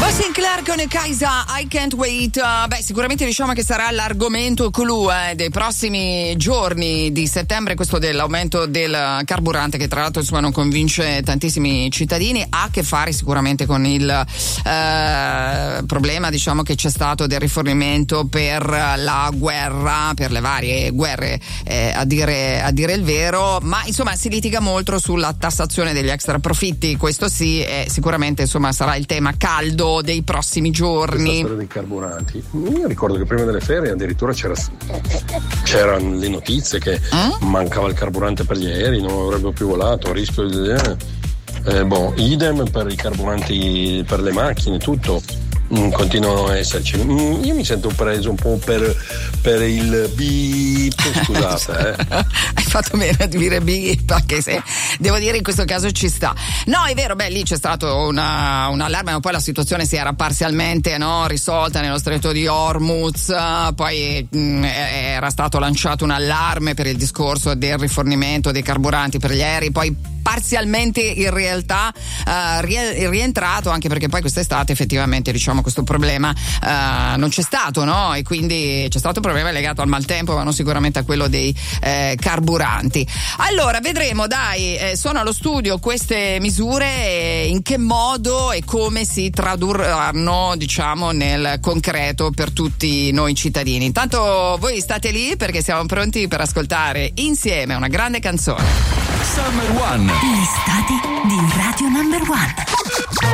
Sinclair con Kaisa, I Can't Wait. Sicuramente diciamo che sarà l'argomento clou dei prossimi giorni di settembre, questo dell'aumento del carburante, che tra l'altro insomma non convince tantissimi cittadini. Ha a che fare sicuramente con il problema, diciamo, che c'è stato del rifornimento per la guerra, per le varie guerre, a dire il vero, ma insomma si litiga molto sulla tassazione degli extra profitti. Questo sì, sicuramente insomma sarà il tema caldo dei prossimi giorni. Questa storia dei carburanti, io ricordo che prima delle ferie addirittura c'erano le notizie che mancava il carburante per gli aerei, non avrebbero più volato, a rischio di idem per i carburanti per le macchine, tutto. Continuano a esserci. Io mi sento preso un po' per il beep, scusate. Hai fatto bene a dire beep, anche se devo dire in questo caso ci sta. No, è vero, lì c'è stato un allarme, ma poi la situazione si era parzialmente risolta nello stretto di Hormuz, poi era stato lanciato un allarme per il discorso del rifornimento dei carburanti per gli aerei, poi parzialmente in realtà rientrato, anche perché poi quest'estate effettivamente diciamo questo problema non c'è stato, no? E quindi c'è stato un problema legato al maltempo, ma non sicuramente a quello dei carburanti. Allora vedremo, sono allo studio queste misure, in che modo e come si tradurranno, diciamo, nel concreto per tutti noi cittadini. Intanto voi state lì perché siamo pronti per ascoltare insieme una grande canzone. Summer One. L'estate di Radio Number One.